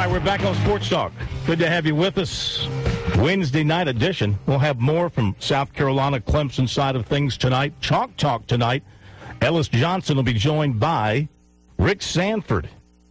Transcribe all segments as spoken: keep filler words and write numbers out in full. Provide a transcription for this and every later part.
right, we're back on Sports Talk. Good to have you with us. Wednesday night edition. We'll have more from South Carolina Clemson side of things tonight. Chalk Talk tonight. Ellis Johnson will be joined by Rick Sanford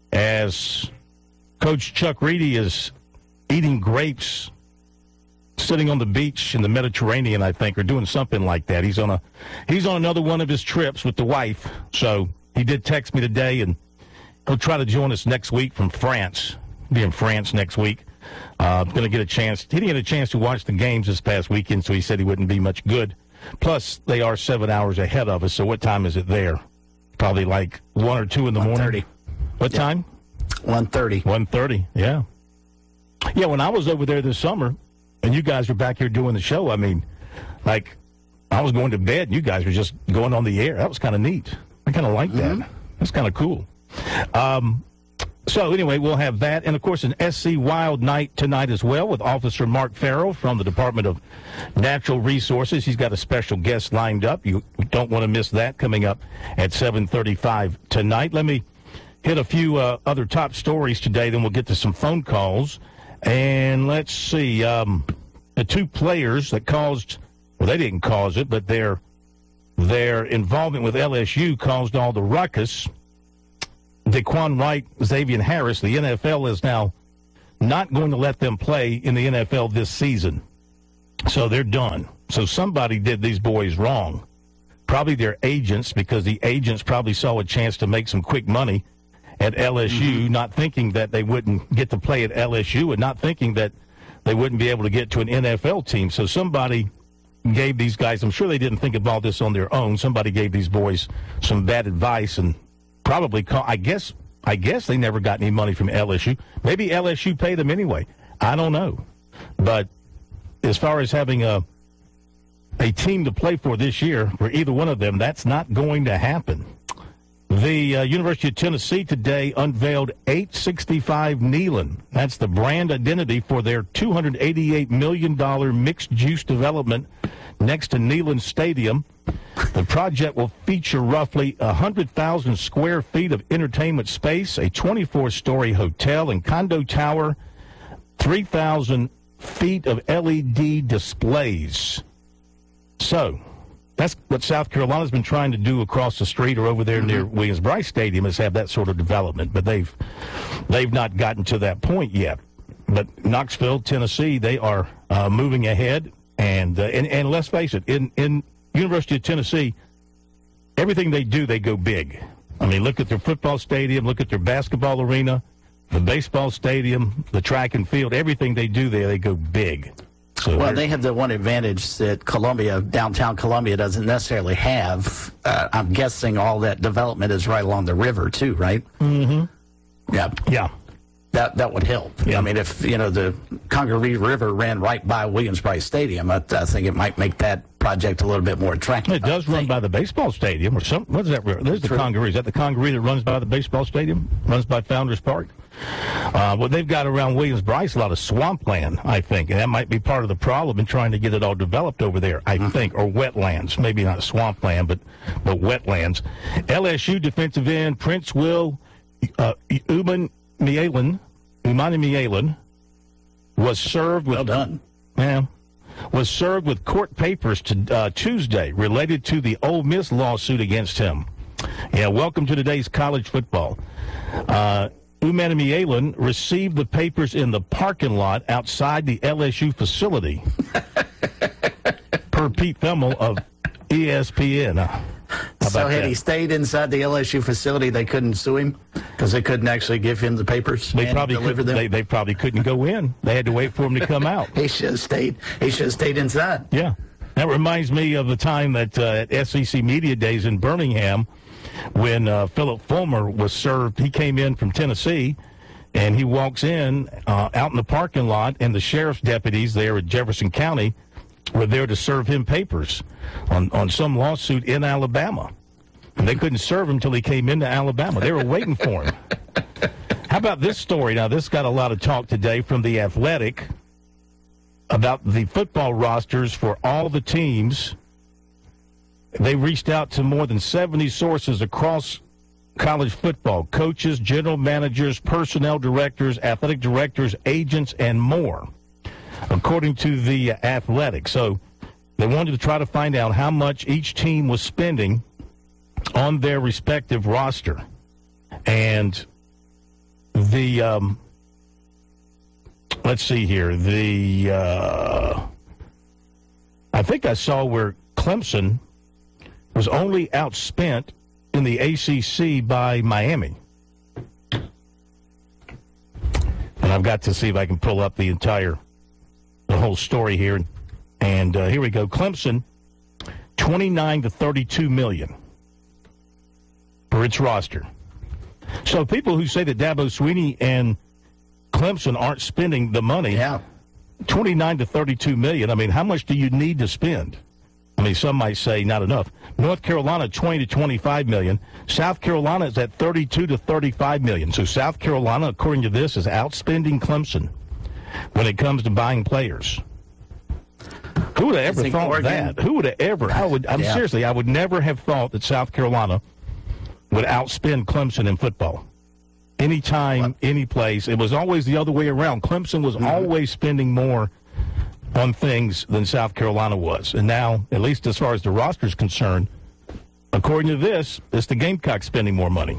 as Coach Chuck Reedy is eating grapes, sitting on the beach in the Mediterranean, I think, or doing something like that. He's on a he's on another one of his trips with the wife. So he did text me today, and he'll try to join us next week from France. Be in France next week. Uh, going to get a chance. He didn't get a chance to watch the games this past weekend, so he said he wouldn't be much good. Plus, they are seven hours ahead of us, so what time is it there? Probably like one or two in the morning. one thirty. What yep. time? one thirty. one thirty, yeah. Yeah, when I was over there this summer, and you guys were back here doing the show, I mean, like, I was going to bed, and you guys were just going on the air. That was kind of neat. I kind of like mm-hmm. that. That's kind of cool. Um, so, anyway, we'll have that. And, of course, an S C Wild night tonight as well with Officer Mark Farrell from the Department of Natural Resources. He's got a special guest lined up. You don't want to miss that coming up at seven thirty-five tonight. Let me hit a few uh, other top stories today, then we'll get to some phone calls. And let's see, um, the two players that caused, well, they didn't cause it, but their, their involvement with L S U caused all the ruckus. Daquan Wright, Xavier Harris, the N F L is now not going to let them play in the N F L this season. So they're done. So somebody did these boys wrong. Probably their agents, because the agents probably saw a chance to make some quick money at L S U, mm-hmm. not thinking that they wouldn't get to play at L S U and not thinking that they wouldn't be able to get to an N F L team. So somebody gave these guys, I'm sure they didn't think of all this on their own, somebody gave these boys some bad advice and probably, call, I guess I guess they never got any money from L S U. Maybe L S U paid them anyway. I don't know. But as far as having a a team to play for this year, for either one of them, that's not going to happen. The uh, University of Tennessee today unveiled eight sixty-five Neyland. That's the brand identity for their two hundred eighty-eight million dollars mixed-use development next to Neyland Stadium. The project will feature roughly one hundred thousand square feet of entertainment space, a twenty-four story hotel and condo tower, three thousand feet of L E D displays. So that's what South Carolina's been trying to do across the street or over there mm-hmm. near Williams-Brice Stadium, is have that sort of development. But they've they've not gotten to that point yet. But Knoxville, Tennessee, they are uh, moving ahead. And, uh, and and let's face it, in, in University of Tennessee, everything they do, they go big. I mean, look at their football stadium, look at their basketball arena, the baseball stadium, the track and field. Everything they do there, they go big. So well, they have the one advantage that Columbia, downtown Columbia, doesn't necessarily have. Uh, I'm guessing all that development is right along the river, too, right? Mm-hmm. Yeah. Yeah. That that would help. Yeah. I mean, if, you know, the Congaree River ran right by Williams-Brice Stadium, I, I think it might make that project a little bit more attractive. It does run by the baseball stadium or something. What is that river? There's the True. Congaree. Is that the Congaree that runs by the baseball stadium? Runs by Founders Park? Uh, well, they've got around Williams-Brice a lot of swampland, I think, and that might be part of the problem in trying to get it all developed over there, I mm-hmm. think, or wetlands. Maybe not swampland, but, but wetlands. L S U defensive end Prince Will uh, Uman Mielen, Umani Mielen was served with well done. Yeah, was served with court papers to, uh, Tuesday related to the Ole Miss lawsuit against him. Yeah, welcome to today's college football. Uh, Umani Mielen received the papers in the parking lot outside the L S U facility, per Pete Themmel of E S P N. Uh, So had that? he stayed inside the L S U facility, they couldn't sue him because they couldn't actually give him the papers. They and probably deliver could, them. they, they probably couldn't go in. They had to wait for him to come out. he should have stayed. He should have stayed inside. Yeah, that reminds me of the time that uh, at S E C Media Days in Birmingham, when uh, Philip Fulmer was served. He came in from Tennessee, and he walks in uh, out in the parking lot, and the sheriff's deputies there at Jefferson County were there to serve him papers on, on some lawsuit in Alabama. And they couldn't serve him until he came into Alabama. They were waiting for him. How about this story? Now, this got a lot of talk today from The Athletic about the football rosters for all the teams. They reached out to more than seventy sources across college football, coaches, general managers, personnel directors, athletic directors, agents, and more, according to the Athletic. So they wanted to try to find out how much each team was spending on their respective roster. And the, um, let's see here, the, uh, I think I saw where Clemson was only outspent in the A C C by Miami. And I've got to see if I can pull up the entire, the whole story here. And uh, here we go. Clemson, twenty-nine to thirty-two million for its roster. So people who say that Dabo Swinney and Clemson aren't spending the money, yeah, twenty-nine to thirty-two million. I mean, how much do you need to spend? I mean, some might say not enough. North Carolina, twenty to twenty-five million. South Carolina is at thirty-two to thirty-five million. So South Carolina, according to this, is outspending Clemson when it comes to buying players. Who would have ever thought Oregon? that? Who would have ever? I would. I'm yeah. seriously. I would never have thought that South Carolina would outspend Clemson in football. Anytime, what? any place. It was always the other way around. Clemson was mm-hmm. always spending more on things than South Carolina was. And now, at least as far as the roster is concerned, according to this, it's the Gamecocks spending more money.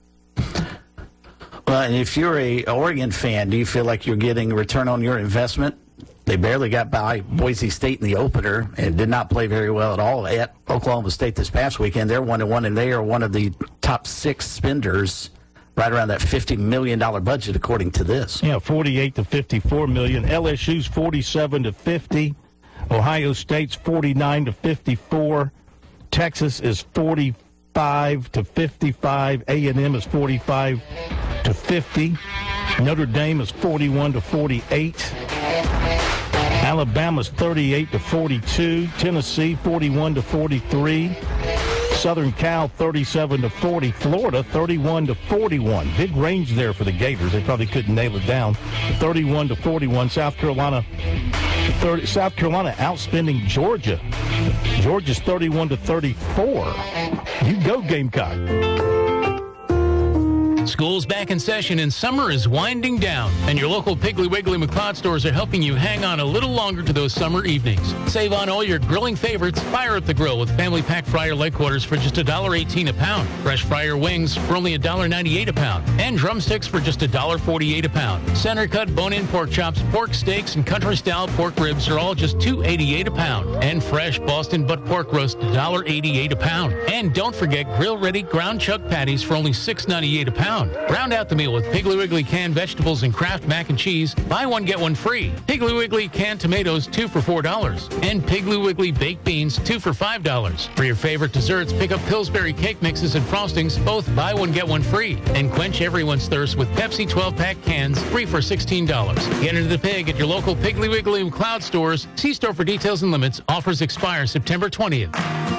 Well, and if you're a Oregon fan, do you feel like you're getting a return on your investment? They barely got by Boise State in the opener and did not play very well at all at Oklahoma State this past weekend. They're one and one, and they are one of the top six spenders, right around that fifty million dollars budget, according to this. Yeah, forty-eight to fifty-four million. L S U's forty-seven to fifty. Ohio State's forty-nine to fifty-four. Texas is forty-five to fifty-five. A and M is forty-five to fifty. Notre Dame is forty-one to forty-eight. Alabama's thirty-eight to forty-two. Tennessee forty-one to forty-three. Southern Cal thirty-seven to forty. Florida thirty-one to forty-one. Big range there for the Gators. They probably couldn't nail it down. thirty-one to forty-one. South Carolina thirty, South Carolina outspending Georgia. Georgia's thirty-one to thirty-four. You go, Gamecock. School's back in session and summer is winding down, and your local Piggly Wiggly McLeod stores are helping you hang on a little longer to those summer evenings. Save on all your grilling favorites. Fire up the grill with family pack fryer leg quarters for just one dollar eighteen a pound. Fresh fryer wings for only one dollar ninety-eight a pound. And drumsticks for just one dollar forty-eight a pound. Center cut bone-in pork chops, pork steaks, and country-style pork ribs are all just two dollars eighty-eight a pound. And fresh Boston butt pork roast, one dollar eighty-eight a pound. And don't forget grill-ready ground chuck patties for only six dollars ninety-eight a pound. Round out the meal with Piggly Wiggly canned vegetables and Kraft mac and cheese. Buy one, get one free. Piggly Wiggly canned tomatoes, two for four dollars. And Piggly Wiggly baked beans, two for five dollars. For your favorite desserts, pick up Pillsbury cake mixes and frostings, both buy one, get one free. And quench everyone's thirst with Pepsi twelve-pack cans, three for sixteen dollars. Get into the Pig at your local Piggly Wiggly and McLeod stores. See store for details and limits. Offers expire September twentieth.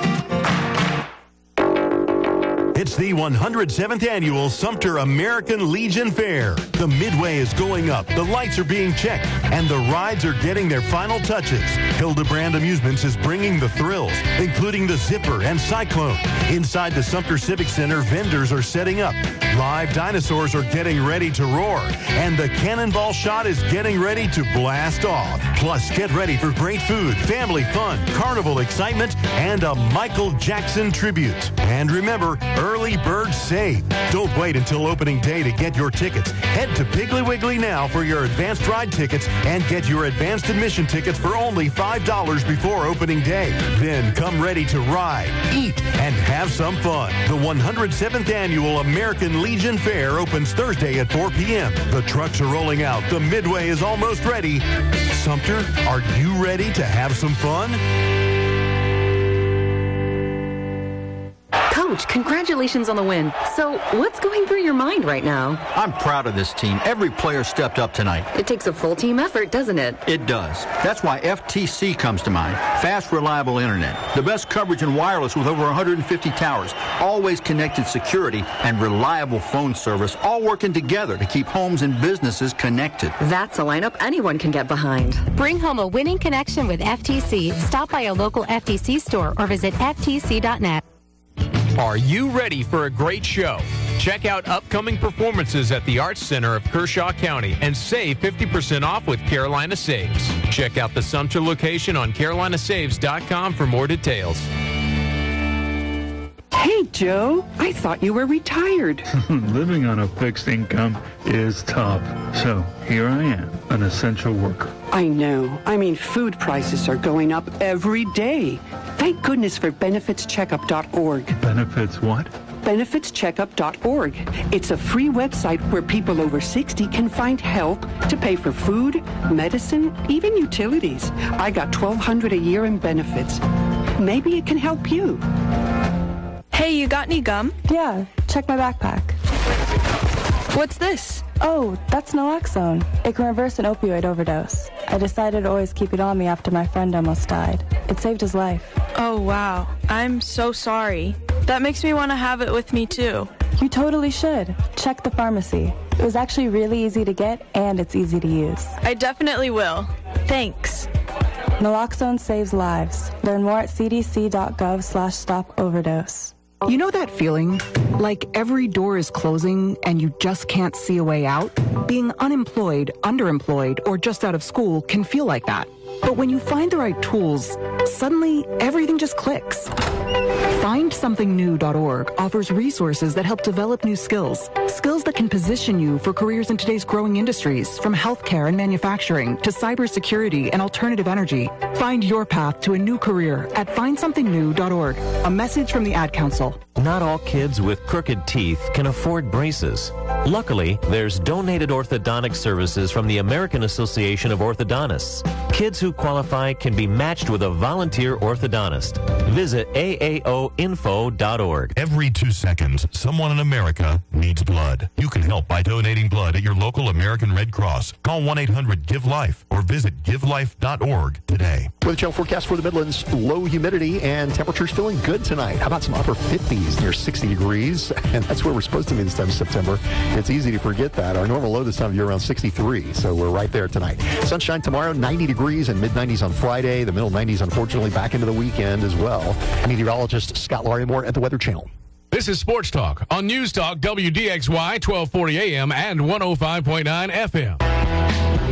It's the one hundred seventh Annual Sumter American Legion Fair. The Midway is going up, the lights are being checked, and the rides are getting their final touches. Hildebrand Amusements is bringing the thrills, including the Zipper and Cyclone. Inside the Sumter Civic Center, vendors are setting up. Live dinosaurs are getting ready to roar, and the Cannonball Shot is getting ready to blast off. Plus, get ready for great food, family fun, carnival excitement, and a Michael Jackson tribute. And remember, early birds save. Don't wait until opening day to get your tickets. Head to Piggly Wiggly now for your advanced ride tickets and get your advanced admission tickets for only five dollars before opening day. Then come ready to ride, eat, and have some fun. The one hundred seventh Annual American Legion Fair opens Thursday at four p.m. The trucks are rolling out. The Midway is almost ready. Sumter, are you ready to have some fun? Coach, congratulations on the win. So, what's going through your mind right now? I'm proud of this team. Every player stepped up tonight. It takes a full team effort, doesn't it? It does. That's why F T C comes to mind. Fast, reliable internet. The best coverage in wireless with over one hundred fifty towers. Always connected security and reliable phone service, all working together to keep homes and businesses connected. That's a lineup anyone can get behind. Bring home a winning connection with F T C. Stop by a local F T C store or visit F T C dot net. Are you ready for a great show? Check out upcoming performances at the Arts Center of Kershaw County and save fifty percent off with Carolina Saves. Check out the Sumter location on carolina saves dot com for more details. Hey, Joe, I thought you were retired. Living on a fixed income is tough. So here I am, an essential worker. I know. I mean, food prices are going up every day. Thank goodness for benefits checkup dot org. Benefits what? benefits checkup dot org. It's a free website where people over sixty can find help to pay for food, medicine, even utilities. I got twelve hundred dollars a year in benefits. Maybe it can help you. Hey, you got any gum? Yeah, check my backpack. What's this? Oh, that's naloxone. It can reverse an opioid overdose. I decided to always keep it on me after my friend almost died. It saved his life. Oh, wow. I'm so sorry. That makes me want to have it with me, too. You totally should. Check the pharmacy. It was actually really easy to get, and it's easy to use. I definitely will. Thanks. Naloxone saves lives. Learn more at c d c dot gov slash stop overdose. You know that feeling? Like every door is closing and you just can't see a way out? Being unemployed, underemployed, or just out of school can feel like that. But when you find the right tools, suddenly everything just clicks. find something new dot org offers resources that help develop new skills. Skills that can position you for careers in today's growing industries, from healthcare and manufacturing to cybersecurity and alternative energy. Find your path to a new career at find something new dot org. A message from the Ad Council. Not all kids with crooked teeth can afford braces. Luckily, there's donated orthodontic services from the American Association of Orthodontists. Kids who qualify can be matched with a volunteer orthodontist. Visit A A O info dot org. Every two seconds, someone in America needs blood. You can help by donating blood at your local American Red Cross. Call one eight hundred give life or visit give life dot org today. Weather channel forecast for the Midlands, low humidity and temperatures feeling good tonight. How about some upper fifties near sixty degrees? And that's where we're supposed to be this time of September. It's easy to forget that. Our normal low this time of year around sixty-three, so we're right there tonight. Sunshine tomorrow, ninety degrees and mid nineties on Friday. The middle nineties, unfortunately, back into the weekend as well. Meteorologist Scott Larimore at the Weather Channel. This is Sports Talk on News Talk W D X Y twelve forty A M and one oh five point nine F M.